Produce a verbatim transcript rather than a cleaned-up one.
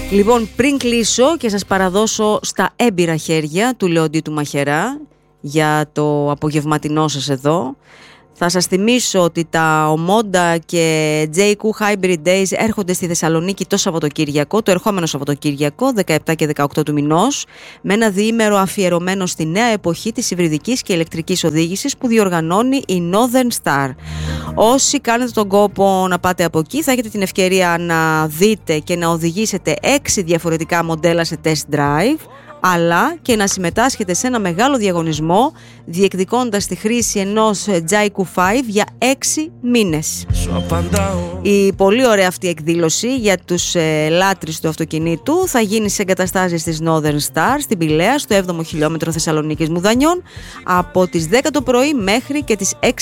Λοιπόν, πριν κλείσω και σας παραδώσω στα έμπειρα χέρια του Λεοντή του Μαχαιρά για το απογευματινό σας εδώ, θα σας θυμίσω ότι τα Omoda και τζέι κιου Hybrid Days έρχονται στη Θεσσαλονίκη το Σαββατοκύριακο, το ερχόμενο Σαββατοκύριακο, δεκαεπτά και δεκαοκτώ του μηνός, με ένα διήμερο αφιερωμένο στη νέα εποχή της υβριδικής και ηλεκτρικής οδήγησης που διοργανώνει η Northern Star. Όσοι κάνετε τον κόπο να πάτε από εκεί, θα έχετε την ευκαιρία να δείτε και να οδηγήσετε έξι διαφορετικά μοντέλα σε test drive, αλλά και να συμμετάσχετε σε ένα μεγάλο διαγωνισμό διεκδικώντας τη χρήση ενός τζέι κιου πέντε για έξι μήνες. Η πολύ ωραία αυτή εκδήλωση για τους ε, λάτρεις του αυτοκινήτου θα γίνει σε εγκαταστάσεις της Northern Star στην Πηλαία, στο έβδομο χιλιόμετρο Θεσσαλονίκης Μουδανιών, από τις δέκα το πρωί μέχρι και τις έξι